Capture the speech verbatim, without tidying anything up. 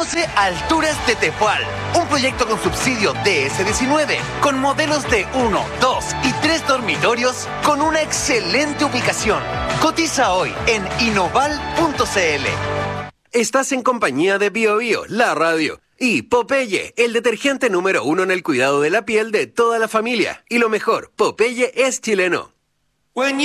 Conoce Alturas de Tepual, un proyecto con subsidio D S diecinueve, con modelos de uno, dos y tres dormitorios, con una excelente ubicación. Cotiza hoy en inoval punto c l. Estás en compañía de Bio Bio, la radio, y Popeye, el detergente número uno en el cuidado de la piel de toda la familia. Y lo mejor, Popeye es chileno.